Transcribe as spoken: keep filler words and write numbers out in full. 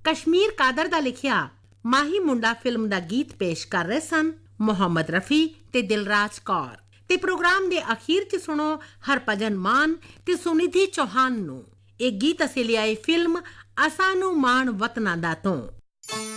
कश्मीर कादर ਦਾ ਲਿਖਿਆ ਮਾਹੀ ਮੁੰਡਾ ਫਿਲਮ ਦਾ ਗੀਤ ਪੇਸ਼ ਕਰ ਰਹੇ ਸਨ ਮੁਹੰਮਦ ਰਫੀ ਤੇ ਦਿਲਰਾਜ ਕੌਰ। ਤੇ ਪ੍ਰੋਗਰਾਮ ਦੇ ਅਖੀਰ 'ਚ ਸੁਣੋ ਹਰਭਜਨ ਮਾਨ ਤੇ ਸੁਨਿਧੀ ਚੌਹਾਨ ਨੂੰ। ਇਹ ਗੀਤ ਅਸੀਂ ਲਿਆਏ ਫਿਲਮ ਅਸਾਂ ਨੂੰ ਮਾਣ ਵਤਨਾਂ ਦਾ ਤੋਂ।